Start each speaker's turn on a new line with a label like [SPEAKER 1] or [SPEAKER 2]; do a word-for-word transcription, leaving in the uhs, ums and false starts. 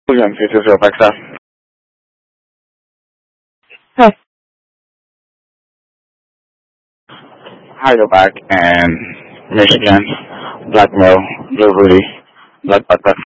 [SPEAKER 1] Again, this is Alexa.
[SPEAKER 2] Hi.
[SPEAKER 1] Heidelberg and Michigan, blackmail, Blue Rudy, Black Bucket.